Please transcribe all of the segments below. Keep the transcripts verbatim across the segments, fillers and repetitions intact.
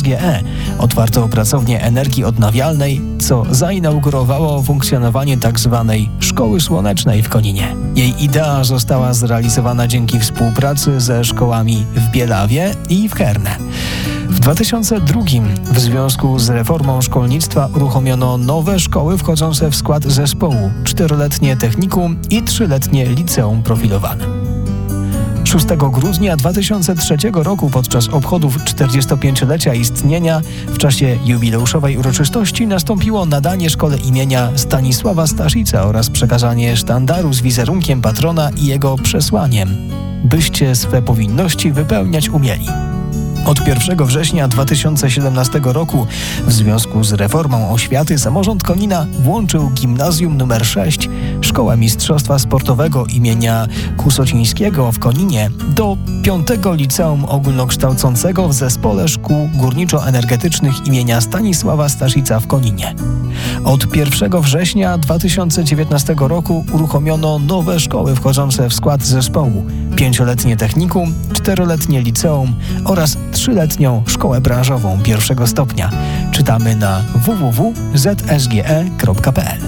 G E otwarto pracownię energii odnawialnej, co zainaugurowało funkcjonowanie tzw. Szkoły Słonecznej w Koninie. Jej idea została zrealizowana dzięki współpracy ze szkołami w Bielawie i w Herne. W dwa tysiące drugim w związku z reformą szkolnictwa uruchomiono nowe szkoły wchodzące w skład zespołu, czteroletnie technikum i trzyletnie liceum profilowane. szóstego grudnia dwa tysiące trzeciego roku podczas obchodów czterdziestopięciolecia istnienia w czasie jubileuszowej uroczystości nastąpiło nadanie szkole imienia Stanisława Staszica oraz przekazanie sztandaru z wizerunkiem patrona i jego przesłaniem: byście swe powinności wypełniać umieli. Od pierwszego września dwa tysiące siedemnastego roku w związku z reformą oświaty samorząd Konina włączył gimnazjum nr sześć, Szkołę Mistrzostwa Sportowego imienia Kusocińskiego w Koninie do piątego Liceum Ogólnokształcącego w Zespole Szkół Górniczo-Energetycznych imienia Stanisława Staszica w Koninie. Od pierwszego września dwa tysiące dziewiętnastego roku uruchomiono nowe szkoły wchodzące w skład zespołu: pięcioletnie technikum, czteroletnie liceum oraz trzyletnią szkołę branżową pierwszego stopnia. Czytamy na w w w kropka z s g e kropka p l.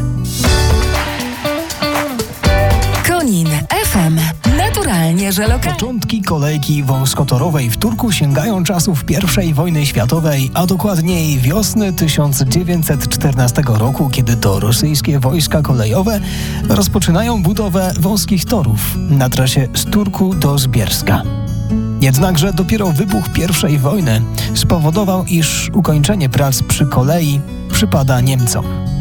Konin F M. Naturalnie, że lokalnie. Początki kolejki wąskotorowej w Turku sięgają czasów pierwszej wojny światowej, a dokładniej wiosny tysiąc dziewięćset czternastego roku, kiedy to rosyjskie wojska kolejowe rozpoczynają budowę wąskich torów na trasie z Turku do Zbierska. Jednakże dopiero wybuch pierwszej wojny spowodował, iż ukończenie prac przy kolei przypada Niemcom.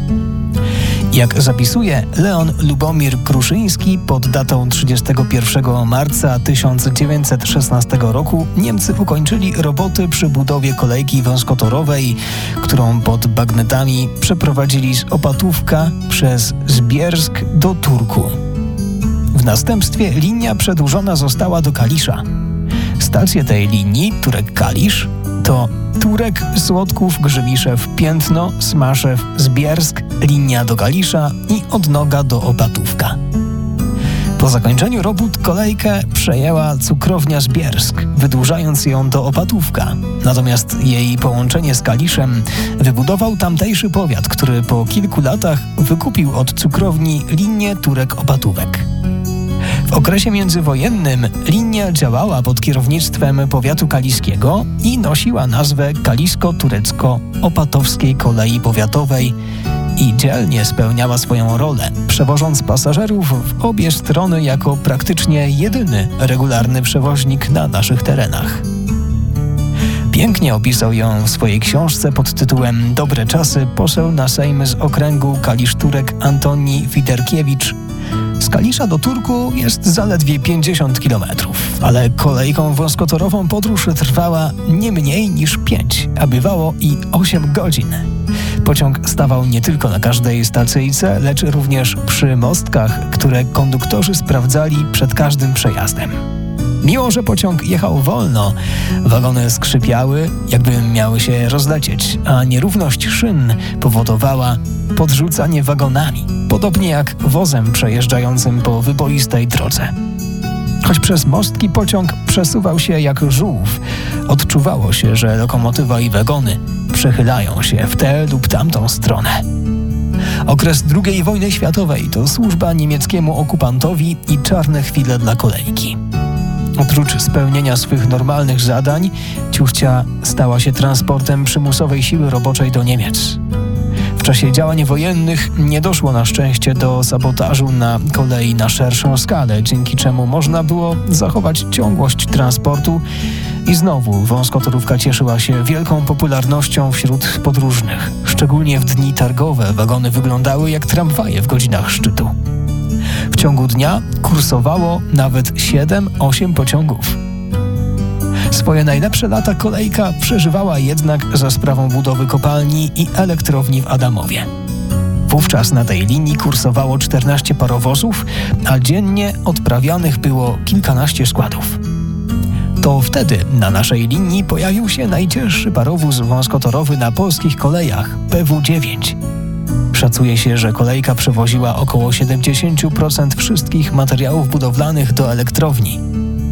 Jak zapisuje Leon Lubomir Kruszyński, pod datą trzydziestego pierwszego marca tysiąc dziewięćset szesnastego roku Niemcy ukończyli roboty przy budowie kolejki wąskotorowej, którą pod bagnetami przeprowadzili z Opatówka przez Zbiersk do Turku. W następstwie linia przedłużona została do Kalisza. Stacje tej linii, Turek-Kalisz, to Turek, Słodków, Grzymiszew, Piętno, Smaszew, Zbiersk, linia do Kalisza i Odnoga do Opatówka. Po zakończeniu robót kolejkę przejęła cukrownia Zbiersk, wydłużając ją do Opatówka. Natomiast jej połączenie z Kaliszem wybudował tamtejszy powiat, który po kilku latach wykupił od cukrowni linię Turek-Opatówek. W okresie międzywojennym linia działała pod kierownictwem powiatu kaliskiego i nosiła nazwę Kalisko-Turecko-Opatowskiej Kolei Powiatowej i dzielnie spełniała swoją rolę, przewożąc pasażerów w obie strony jako praktycznie jedyny regularny przewoźnik na naszych terenach. Pięknie opisał ją w swojej książce pod tytułem Dobre czasy poseł na Sejm z okręgu Kalisz-Turek Antoni Widerkiewicz. Z Kalisza do Turku jest zaledwie pięćdziesiąt kilometrów, ale kolejką wąskotorową podróż trwała nie mniej niż pięć, a bywało i osiem godzin. Pociąg stawał nie tylko na każdej stacyjce, lecz również przy mostkach, które konduktorzy sprawdzali przed każdym przejazdem. Mimo że pociąg jechał wolno, wagony skrzypiały, jakby miały się rozlecieć, a nierówność szyn powodowała podrzucanie wagonami, podobnie jak wozem przejeżdżającym po wyboistej drodze. Choć przez mostki pociąg przesuwał się jak żółw, odczuwało się, że lokomotywa i wagony przechylają się w tę lub tamtą stronę. Okres drugiej wojny światowej to służba niemieckiemu okupantowi i czarne chwile dla kolejki. Oprócz spełnienia swych normalnych zadań, ciuchcia stała się transportem przymusowej siły roboczej do Niemiec. W czasie działań wojennych nie doszło na szczęście do sabotażu na kolei na szerszą skalę, dzięki czemu można było zachować ciągłość transportu i znowu wąskotorówka cieszyła się wielką popularnością wśród podróżnych. Szczególnie w dni targowe wagony wyglądały jak tramwaje w godzinach szczytu. W ciągu dnia kursowało nawet siedem osiem pociągów. Swoje najlepsze lata kolejka przeżywała jednak za sprawą budowy kopalni i elektrowni w Adamowie. Wówczas na tej linii kursowało czternaście parowozów, a dziennie odprawianych było kilkanaście składów. To wtedy na naszej linii pojawił się najcięższy parowóz wąskotorowy na polskich kolejach, P W dziewięć. Szacuje się, że kolejka przewoziła około siedemdziesiąt procent wszystkich materiałów budowlanych do elektrowni.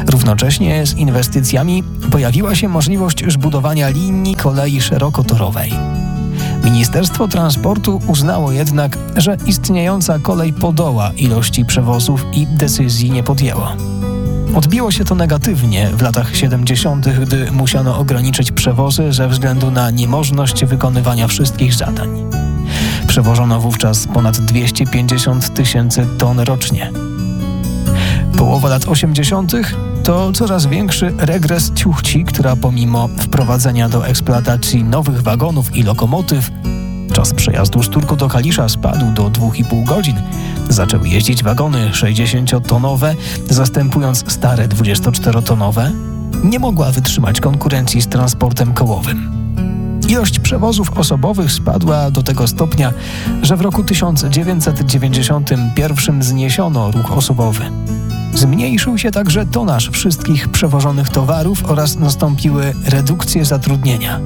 Równocześnie z inwestycjami pojawiła się możliwość budowania linii kolei szerokotorowej. Ministerstwo Transportu uznało jednak, że istniejąca kolej podoła ilości przewozów i decyzji nie podjęło. Odbiło się to negatywnie w latach siedemdziesiątych, gdy musiano ograniczyć przewozy ze względu na niemożność wykonywania wszystkich zadań. Przewożono wówczas ponad dwieście pięćdziesiąt tysięcy ton rocznie. Połowa lat osiemdziesiątych to coraz większy regres ciuchci, która pomimo wprowadzenia do eksploatacji nowych wagonów i lokomotyw czas przejazdu z Turku do Kalisza spadł do dwóch i pół godzin. Zaczęły jeździć wagony sześćdziesięciotonowe, zastępując stare dwudziestoczterotonowe. Nie mogła wytrzymać konkurencji z transportem kołowym. Ilość przewozów osobowych spadła do tego stopnia, że w roku tysiąc dziewięćset dziewięćdziesiątym pierwszym zniesiono ruch osobowy. Zmniejszył się także tonaż wszystkich przewożonych towarów oraz nastąpiły redukcje zatrudnienia.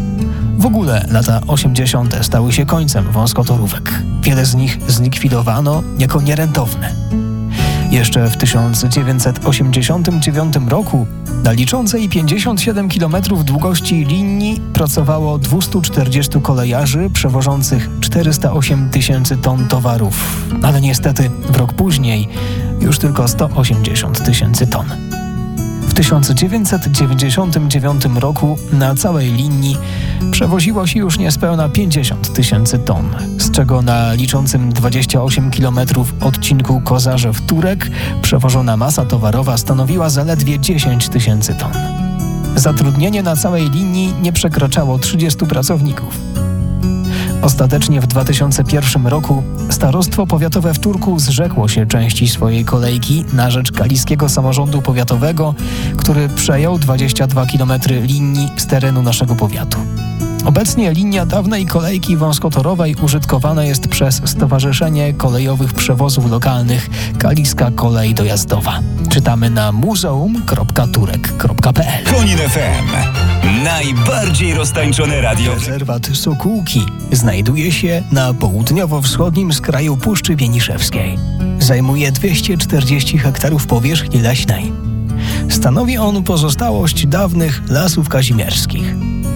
W ogóle lata osiemdziesiąte stały się końcem wąskotorówek. Wiele z nich zlikwidowano jako nierentowne. Jeszcze w tysiąc dziewięćset osiemdziesiątym dziewiątym roku na liczącej pięćdziesiąt siedem kilometrów długości linii pracowało dwieście czterdziestu kolejarzy przewożących czterysta osiem tysięcy ton towarów, ale niestety w rok później już tylko sto osiemdziesiąt tysięcy ton. W tysiąc dziewięćset dziewięćdziesiątym dziewiątym roku na całej linii przewoziło się już niespełna pięćdziesiąt tysięcy ton, z czego na liczącym dwadzieścia osiem kilometrów odcinku Kozarzew-Turek przewożona masa towarowa stanowiła zaledwie dziesięć tysięcy ton. Zatrudnienie na całej linii nie przekraczało trzydziestu pracowników. Ostatecznie w dwa tysiące pierwszym roku Starostwo Powiatowe w Turku zrzekło się części swojej kolejki na rzecz Kaliskiego Samorządu Powiatowego, który przejął dwadzieścia dwa kilometry linii z terenu naszego powiatu. Obecnie linia dawnej kolejki wąskotorowej użytkowana jest przez Stowarzyszenie Kolejowych Przewozów Lokalnych Kaliska Kolej Dojazdowa. Czytamy na muzeum kropka turek kropka p l. Konin F M. Najbardziej roztańczone radio. Rezerwat Sokółki znajduje się na południowo-wschodnim skraju Puszczy Bieniszewskiej. Zajmuje dwieście czterdzieści hektarów powierzchni leśnej. Stanowi on pozostałość dawnych lasów kazimierskich.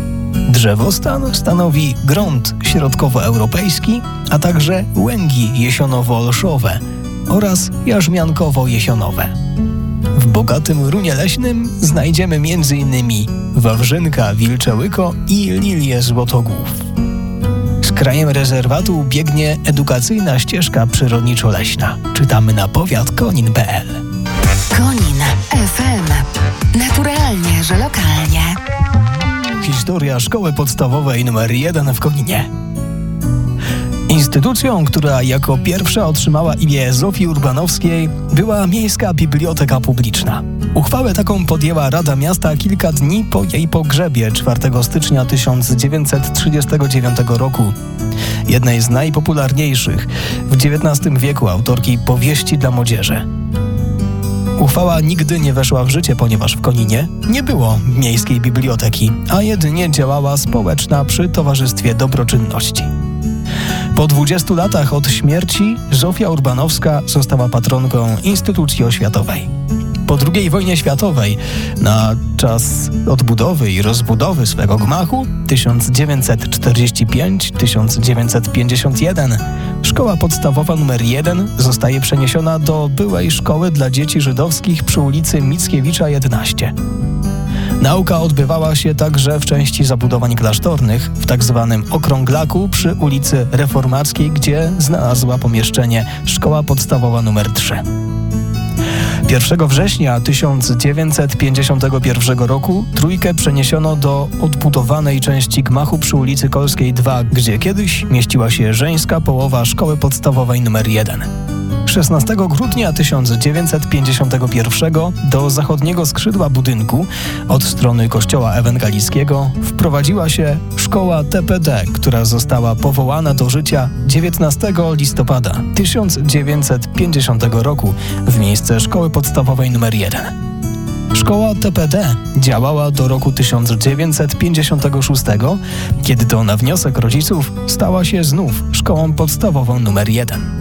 Drzewostan stanowi grunt środkowoeuropejski, a także łęgi jesionowo-olszowe oraz jarzmiankowo-jesionowe. W bogatym runie leśnym znajdziemy między innymi wawrzynka wilczełyko i lilię złotogłów. Z krajem rezerwatu biegnie edukacyjna ścieżka przyrodniczo-leśna. Czytamy na powiat konin kropka p l. Konin F M. Naturalnie, że lokalnie. Historia szkoły podstawowej numer jeden w Koninie. Instytucją, która jako pierwsza otrzymała imię Zofii Urbanowskiej, była Miejska Biblioteka Publiczna. Uchwałę taką podjęła Rada Miasta kilka dni po jej pogrzebie czwartego stycznia tysiąc dziewięćset trzydziestego dziewiątego roku. Jednej z najpopularniejszych w dziewiętnastym wieku autorki powieści dla młodzieży. Uchwała nigdy nie weszła w życie, ponieważ w Koninie nie było miejskiej biblioteki, a jedynie działała społeczna przy Towarzystwie Dobroczynności. Po dwudziestu latach od śmierci Zofia Urbanowska została patronką instytucji oświatowej. Po drugiej wojnie światowej, na czas odbudowy i rozbudowy swego gmachu tysiąc dziewięćset czterdziesty piąty do tysiąc dziewięćset pięćdziesiątego pierwszego, szkoła podstawowa numer jeden zostaje przeniesiona do byłej szkoły dla dzieci żydowskich przy ulicy Mickiewicza jedenaście. Nauka odbywała się także w części zabudowań klasztornych, w tak zwanym Okrąglaku przy ulicy Reformackiej, gdzie znalazła pomieszczenie szkoła podstawowa numer trzy. pierwszego września tysiąc dziewięćset pięćdziesiątego pierwszego roku trójkę przeniesiono do odbudowanej części gmachu przy ulicy Kolskiej dwa, gdzie kiedyś mieściła się żeńska połowa szkoły podstawowej numer jeden. szesnastego grudnia tysiąc dziewięćset pięćdziesiątego pierwszego do zachodniego skrzydła budynku od strony kościoła ewangelickiego wprowadziła się szkoła T P D, która została powołana do życia dziewiętnastego listopada tysiąc dziewięćset pięćdziesiątego roku w miejsce szkoły podstawowej nr jeden. Szkoła T P D działała do roku tysiąc dziewięćset pięćdziesiątego szóstego, kiedy to na wniosek rodziców stała się znów szkołą podstawową nr jeden. W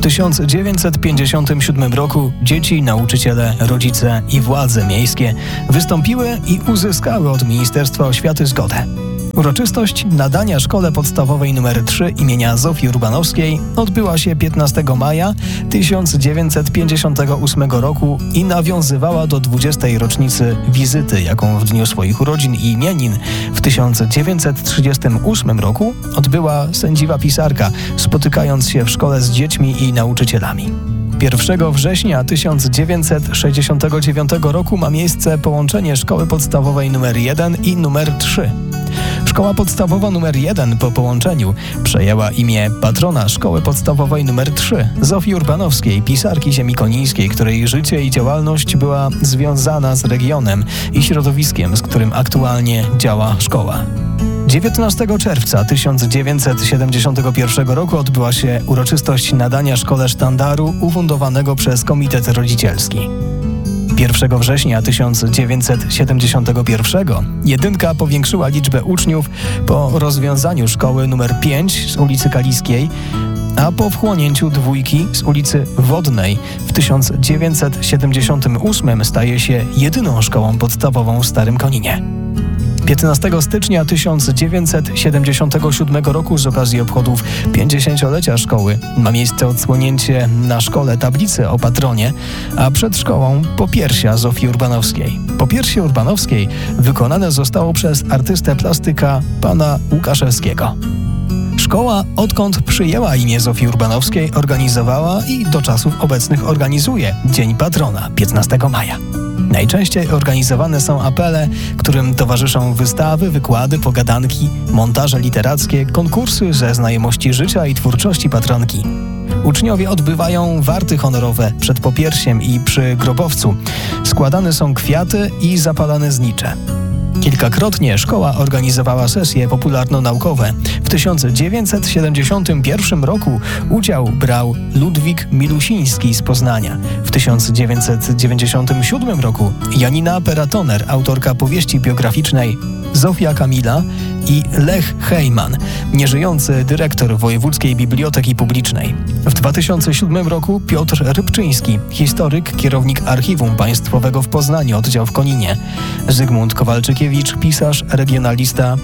tysiąc dziewięćset pięćdziesiątym siódmym roku dzieci, nauczyciele, rodzice i władze miejskie wystąpiły i uzyskały od Ministerstwa Oświaty zgodę. Uroczystość nadania szkole podstawowej nr trzy imienia Zofii Urbanowskiej odbyła się piętnastego maja tysiąc dziewięćset pięćdziesiątego ósmego roku i nawiązywała do dwudziestej rocznicy wizyty, jaką w dniu swoich urodzin i imienin w tysiąc dziewięćset trzydziestym ósmym roku odbyła sędziwa pisarka, spotykając się w szkole z dziećmi i nauczycielami. pierwszego września tysiąc dziewięćset sześćdziesiątego dziewiątego roku ma miejsce połączenie szkoły podstawowej nr jeden i nr trzy. Szkoła podstawowa nr jeden po połączeniu przejęła imię patrona szkoły podstawowej nr trzy, Zofii Urbanowskiej, pisarki ziemi konińskiej, której życie i działalność była związana z regionem i środowiskiem, z którym aktualnie działa szkoła. dziewiętnastego czerwca tysiąc dziewięćset siedemdziesiątego pierwszego roku odbyła się uroczystość nadania szkole sztandaru ufundowanego przez Komitet Rodzicielski. pierwszego września tysiąc dziewięćset siedemdziesiątego pierwszego jedynka powiększyła liczbę uczniów po rozwiązaniu szkoły nr pięć z ulicy Kaliskiej, a po wchłonięciu dwójki z ulicy Wodnej w tysiąc dziewięćset siedemdziesiątym ósmym staje się jedyną szkołą podstawową w Starym Koninie. piętnastego stycznia tysiąc dziewięćset siedemdziesiątego siódmego roku z okazji obchodów pięćdziesięciolecia szkoły ma miejsce odsłonięcie na szkole tablicy o patronie, a przed szkołą popiersia Zofii Urbanowskiej. Popiersie Urbanowskiej wykonane zostało przez artystę plastyka pana Łukaszewskiego. Szkoła, odkąd przyjęła imię Zofii Urbanowskiej, organizowała i do czasów obecnych organizuje Dzień Patrona piętnastego maja. Najczęściej organizowane są apele, którym towarzyszą wystawy, wykłady, pogadanki, montaże literackie, konkursy ze znajomości życia i twórczości patronki. Uczniowie odbywają warty honorowe przed popiersiem i przy grobowcu. Składane są kwiaty i zapalane znicze. Kilkakrotnie szkoła organizowała sesje popularno-naukowe. W tysiąc dziewięćset siedemdziesiątym pierwszym roku udział brał Ludwik Milusiński z Poznania. W tysiąc dziewięćset dziewięćdziesiątym siódmym roku Janina Peratoner, autorka powieści biograficznej, Zofia Kamila i Lech Hejman, nieżyjący dyrektor Wojewódzkiej Biblioteki Publicznej. W dwa tysiące siódmym roku Piotr Rybczyński, historyk, kierownik Archiwum Państwowego w Poznaniu, oddział w Koninie, Zygmunt Kowalczykiewicz, pisarz, regionalista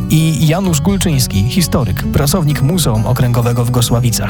i Janusz Gulczyński, historyk, pracownik Muzeum Okręgowego w Gosławicach.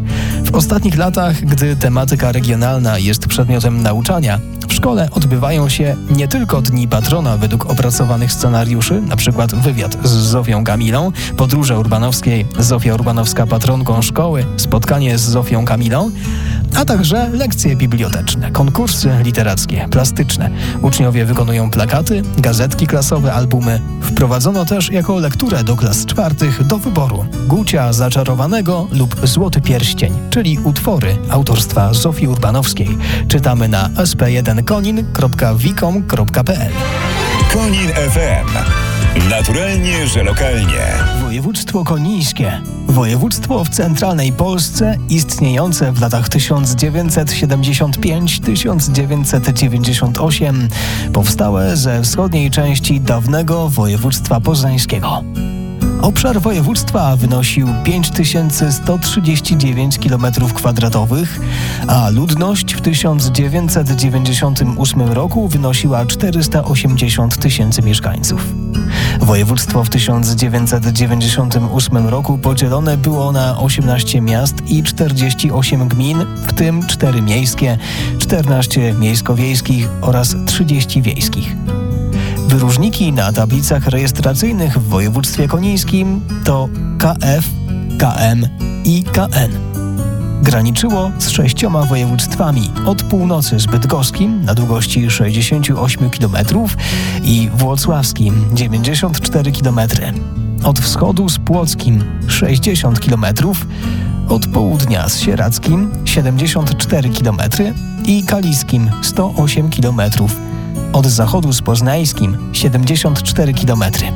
W ostatnich latach, gdy tematyka regionalna jest przedmiotem nauczania, w szkole odbywają się nie tylko Dni Patrona według opracowanych scenariuszy, np. wywiad z Zofią Kamilą, podróże Urbanowskiej, Zofia Urbanowska patronką szkoły, spotkanie z Zofią Kamilą, a także lekcje biblioteczne, konkursy literackie, plastyczne. Uczniowie wykonują plakaty, gazetki klasowe, albumy. Wprowadzono też jako lekturę do klas czwartych do wyboru Gucia Zaczarowanego lub Złoty Pierścień, czyli utwory autorstwa Zofii Urbanowskiej. Czytamy na s p jeden konin kropka wicom kropka p l. Konin F M. Naturalnie, że lokalnie. Województwo konińskie. Województwo w centralnej Polsce istniejące w latach tysiąc dziewięćset siedemdziesiąt pięć do tysiąc dziewięćset dziewięćdziesiąt osiem, powstałe ze wschodniej części dawnego województwa poznańskiego. Obszar województwa wynosił pięć tysięcy sto trzydzieści dziewięć kilometrów kwadratowych, a ludność w tysiąc dziewięćset dziewięćdziesiątym ósmym roku wynosiła czterysta osiemdziesiąt tysięcy mieszkańców. Województwo w tysiąc dziewięćset dziewięćdziesiątym ósmym roku podzielone było na osiemnaście miast i czterdzieści osiem gmin, w tym cztery miejskie, czternaście miejsko-wiejskich oraz trzydzieści wiejskich. Wyróżniki na tablicach rejestracyjnych w województwie konińskim to K F, K M i K N. Graniczyło z sześcioma województwami: od północy z bydgoskim na długości sześćdziesiąt osiem kilometrów i włocławskim dziewięćdziesiąt cztery kilometry, od wschodu z płockim sześćdziesiąt kilometrów, od południa z sieradzkim siedemdziesiąt cztery kilometry i kaliskim sto osiem kilometrów, od zachodu z poznańskim siedemdziesiąt cztery kilometry.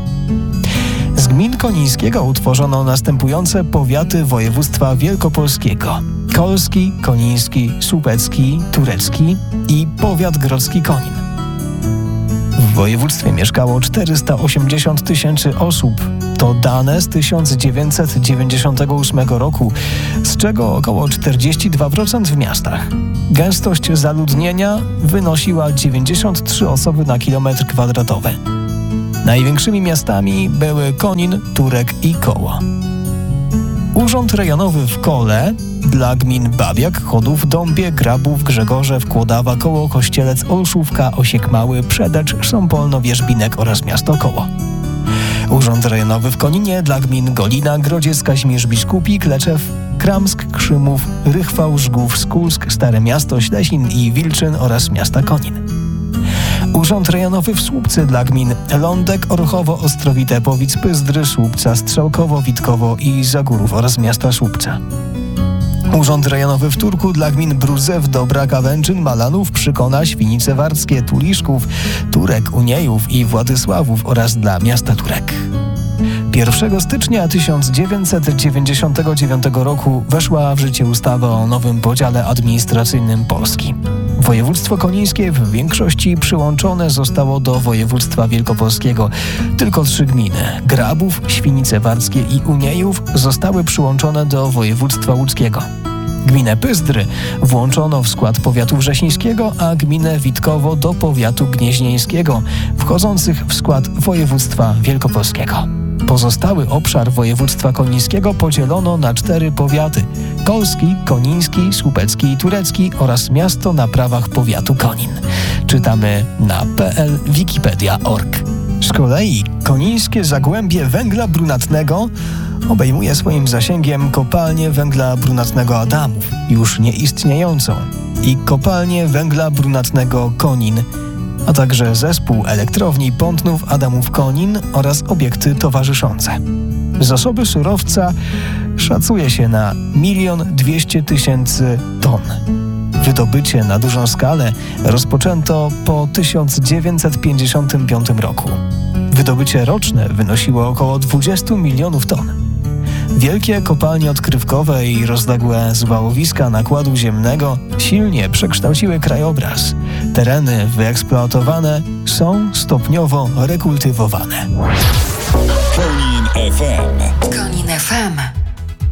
Z gmin konińskiego utworzono następujące powiaty województwa wielkopolskiego: kolski, koniński, słupecki, turecki i powiat grodzki Konin. W W województwie mieszkało czterysta osiemdziesiąt tysięcy osób. To dane z tysiąc dziewięćset dziewięćdziesiątego ósmego roku, z czego około czterdzieści dwa procent w miastach. Gęstość zaludnienia wynosiła dziewięćdziesiąt trzy osoby na kilometr kwadratowy. Największymi miastami były Konin, Turek i Koło. Urząd Rejonowy w Kole dla gmin Babiak, Chodów, Dąbie, Grabów, Grzegorzew, Kłodawa, Koło, Kościelec, Olszówka, Osiek Mały, Przedecz, Sąpolno, Wierzbinek oraz miasto Koło. Urząd Rejonowy w Koninie dla gmin Golina, Grodziec, Kazimierz Biskupi, Kleczew, Kramsk, Krzymów, Rychwał, Żgów, Skulsk, Stare Miasto, Ślesin i Wilczyn oraz miasta Konin. Urząd Rejonowy w Słupcy dla gmin Lądek, Orchowo, Ostrowite, Powic, Pyzdry, Słupca, Strzałkowo, Witkowo i Zagórów oraz miasta Słupca. Urząd Rejonowy w Turku dla gmin Brudzew, Dobra, Kawęczyn, Malanów, Przykona, Świnice Warckie, Tuliszków, Turek, Uniejów i Władysławów oraz dla miasta Turek. pierwszego stycznia tysiąc dziewięćset dziewięćdziesiątego dziewiątego roku weszła w życie ustawa o nowym podziale administracyjnym Polski. Województwo konińskie w większości przyłączone zostało do województwa wielkopolskiego. Tylko trzy gminy, Grabów, Świnice Warckie i Uniejów, zostały przyłączone do województwa łódzkiego. Gminę Pyzdry włączono w skład powiatu wrzesińskiego, a gminę Witkowo do powiatu gnieźnieńskiego, wchodzących w skład województwa wielkopolskiego. Pozostały obszar województwa konińskiego podzielono na cztery powiaty: kolski, koniński, słupecki i turecki oraz miasto na prawach powiatu Konin. Czytamy na p l wikipedia kropka org. Z kolei konińskie zagłębie węgla brunatnego obejmuje swoim zasięgiem kopalnię węgla brunatnego Adamów, już nieistniejącą, i kopalnię węgla brunatnego Konin, a także zespół elektrowni Pątnów Adamów Konin oraz obiekty towarzyszące. Zasoby surowca szacuje się na milion dwieście tysięcy ton. Wydobycie na dużą skalę rozpoczęto po tysiąc dziewięćset pięćdziesiątym piątym roku. Wydobycie roczne wynosiło około dwadzieścia milionów ton. Wielkie kopalnie odkrywkowe i rozległe zwałowiska nakładu ziemnego silnie przekształciły krajobraz. Tereny wyeksploatowane są stopniowo rekultywowane. Konin F M. Konin F M.